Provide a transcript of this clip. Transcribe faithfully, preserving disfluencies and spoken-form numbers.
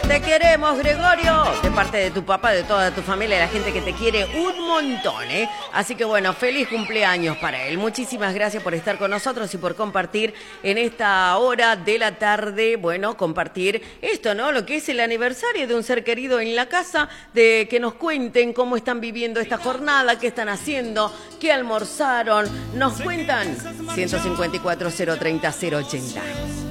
Te queremos, Gregorio, de parte de tu papá, de toda tu familia, la gente que te quiere un montón, ¿eh? Así que bueno, feliz cumpleaños para él. Muchísimas gracias por estar con nosotros y por compartir en esta hora de la tarde, bueno, compartir esto, ¿no? Lo que es el aniversario de un ser querido en la casa, de que nos cuenten cómo están viviendo esta jornada, qué están haciendo, qué almorzaron. Nos cuentan ciento cincuenta y cuatro, cero treinta, cero ochenta.